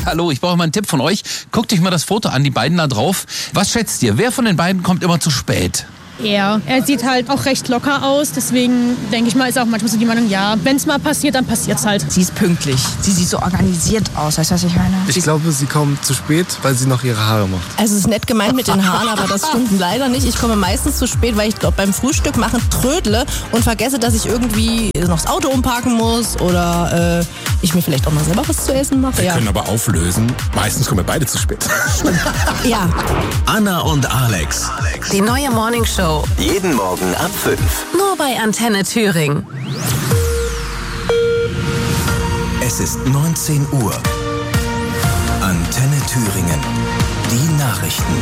Hallo, ich brauche mal einen Tipp von euch. Guckt euch mal das Foto an, die beiden da drauf. Was schätzt ihr? Wer von den beiden kommt immer zu spät? Er sieht halt auch recht locker aus, deswegen denke ich mal, ist auch manchmal so die Meinung, ja, wenn es mal passiert, dann passiert's halt. Sie ist pünktlich. Sie sieht so organisiert aus, weißt du, was ich meine? Ich glaube, sie kommt zu spät, weil sie noch ihre Haare macht. Also es ist nett gemeint mit den Haaren, aber das stimmt leider nicht. Ich komme meistens zu spät, weil ich glaube beim Frühstück machen trödle und vergesse, dass ich irgendwie noch das Auto umparken muss oder ich mir vielleicht auch mal selber was zu essen mache. Wir können aber auflösen, meistens kommen wir beide zu spät. Ja. Anna und Alex. Die neue Morningshow. Jeden Morgen ab 5. Nur bei Antenne Thüringen. Es ist 19 Uhr. Antenne Thüringen. Die Nachrichten.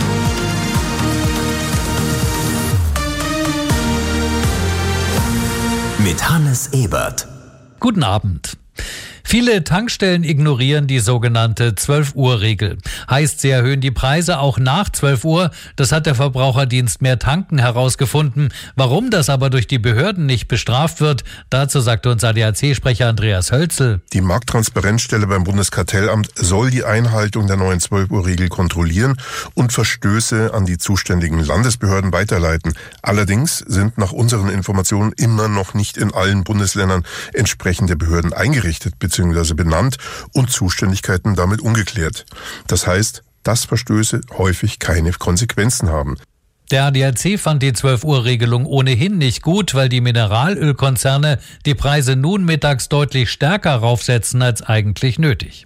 Mit Hannes Ebert. Guten Abend. Viele Tankstellen ignorieren die sogenannte 12-Uhr-Regel. Heißt, sie erhöhen die Preise auch nach 12 Uhr. Das hat der Verbraucherdienst Mehr Tanken herausgefunden. Warum das aber durch die Behörden nicht bestraft wird, dazu sagte uns ADAC-Sprecher Andreas Hölzel. Die Markttransparenzstelle beim Bundeskartellamt soll die Einhaltung der neuen 12-Uhr-Regel kontrollieren und Verstöße an die zuständigen Landesbehörden weiterleiten. Allerdings sind nach unseren Informationen immer noch nicht in allen Bundesländern entsprechende Behörden eingerichtet bzw. benannt und Zuständigkeiten damit ungeklärt. Das heißt, dass Verstöße häufig keine Konsequenzen haben. Der ADAC fand die 12-Uhr-Regelung ohnehin nicht gut, weil die Mineralölkonzerne die Preise nun mittags deutlich stärker raufsetzen als eigentlich nötig.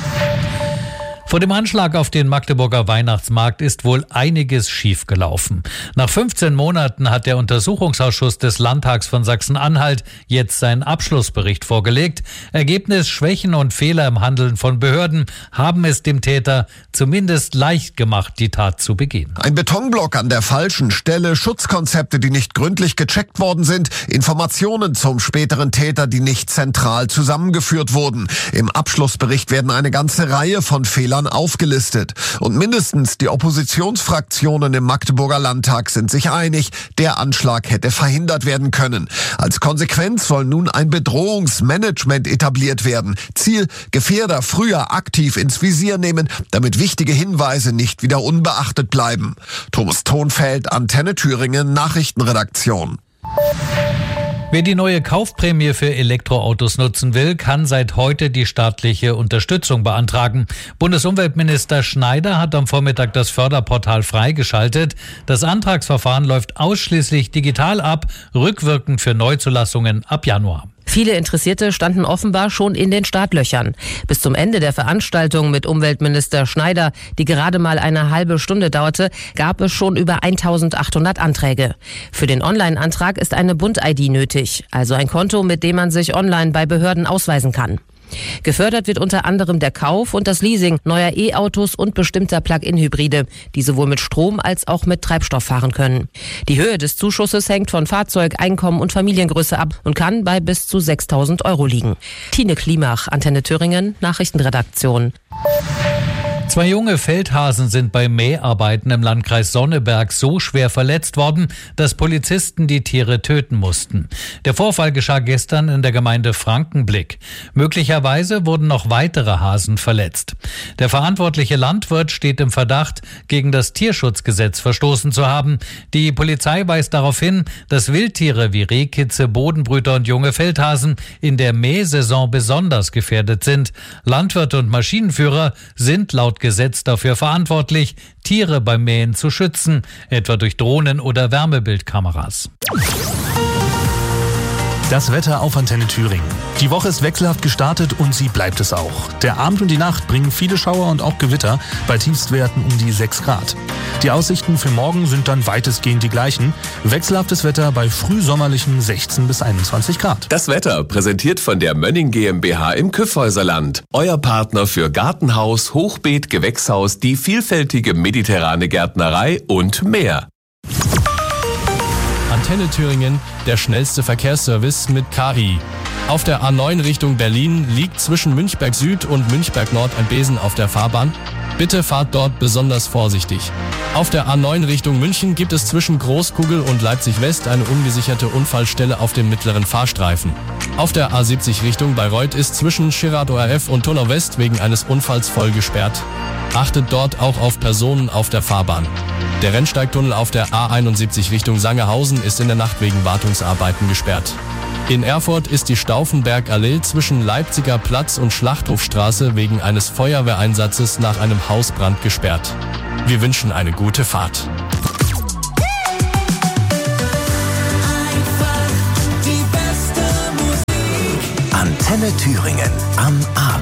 Vor dem Anschlag auf den Magdeburger Weihnachtsmarkt ist wohl einiges schiefgelaufen. Nach 15 Monaten hat der Untersuchungsausschuss des Landtags von Sachsen-Anhalt jetzt seinen Abschlussbericht vorgelegt. Ergebnis: Schwächen und Fehler im Handeln von Behörden haben es dem Täter zumindest leicht gemacht, die Tat zu begehen. Ein Betonblock an der falschen Stelle, Schutzkonzepte, die nicht gründlich gecheckt worden sind, Informationen zum späteren Täter, die nicht zentral zusammengeführt wurden. Im Abschlussbericht werden eine ganze Reihe von Fehlern aufgelistet. Und mindestens die Oppositionsfraktionen im Magdeburger Landtag sind sich einig, der Anschlag hätte verhindert werden können. Als Konsequenz soll nun ein Bedrohungsmanagement etabliert werden. Ziel: Gefährder früher aktiv ins Visier nehmen, damit wichtige Hinweise nicht wieder unbeachtet bleiben. Thomas Thonfeld, Antenne Thüringen, Nachrichtenredaktion. Wer die neue Kaufprämie für Elektroautos nutzen will, kann seit heute die staatliche Unterstützung beantragen. Bundesumweltminister Schneider hat am Vormittag das Förderportal freigeschaltet. Das Antragsverfahren läuft ausschließlich digital ab, rückwirkend für Neuzulassungen ab Januar. Viele Interessierte standen offenbar schon in den Startlöchern. Bis zum Ende der Veranstaltung mit Umweltminister Schneider, die gerade mal eine halbe Stunde dauerte, gab es schon über 1800 Anträge. Für den Online-Antrag ist eine Bund-ID nötig, also ein Konto, mit dem man sich online bei Behörden ausweisen kann. Gefördert wird unter anderem der Kauf und das Leasing neuer E-Autos und bestimmter Plug-in-Hybride, die sowohl mit Strom als auch mit Treibstoff fahren können. Die Höhe des Zuschusses hängt von Fahrzeug, Einkommen und Familiengröße ab und kann bei bis zu 6.000 € liegen. Tine Klimach, Antenne Thüringen, Nachrichtenredaktion. 2 junge Feldhasen sind bei Mäharbeiten im Landkreis Sonneberg so schwer verletzt worden, dass Polizisten die Tiere töten mussten. Der Vorfall geschah gestern in der Gemeinde Frankenblick. Möglicherweise wurden noch weitere Hasen verletzt. Der verantwortliche Landwirt steht im Verdacht, gegen das Tierschutzgesetz verstoßen zu haben. Die Polizei weist darauf hin, dass Wildtiere wie Rehkitze, Bodenbrüter und junge Feldhasen in der Mähsaison besonders gefährdet sind. Landwirte und Maschinenführer sind laut Gesetz dafür verantwortlich, Tiere beim Mähen zu schützen, etwa durch Drohnen oder Wärmebildkameras. Das Wetter auf Antenne Thüringen. Die Woche ist wechselhaft gestartet und sie bleibt es auch. Der Abend und die Nacht bringen viele Schauer und auch Gewitter bei Tiefstwerten um die 6 Grad. Die Aussichten für morgen sind dann weitestgehend die gleichen. Wechselhaftes Wetter bei frühsommerlichen 16 bis 21 Grad. Das Wetter präsentiert von der Mönning GmbH im Kyffhäuserland. Euer Partner für Gartenhaus, Hochbeet, Gewächshaus, die vielfältige mediterrane Gärtnerei und mehr. Antenne Thüringen, der schnellste Verkehrsservice mit KI. Auf der A9 Richtung Berlin liegt zwischen Münchberg Süd und Münchberg Nord ein Besen auf der Fahrbahn. Bitte fahrt dort besonders vorsichtig. Auf der A9 Richtung München gibt es zwischen Großkugel und Leipzig West eine ungesicherte Unfallstelle auf dem mittleren Fahrstreifen. Auf der A70 Richtung Bayreuth ist zwischen Schirrad ORF und Turnau West wegen eines Unfalls voll gesperrt. Achtet dort auch auf Personen auf der Fahrbahn. Der Rennsteigtunnel auf der A71 Richtung Sangerhausen ist in der Nacht wegen Wartungsarbeiten gesperrt. In Erfurt ist die Stauffenbergallee zwischen Leipziger Platz und Schlachthofstraße wegen eines Feuerwehreinsatzes nach einem Hausbrand gesperrt. Wir wünschen eine gute Fahrt. Antenne Thüringen am Abend.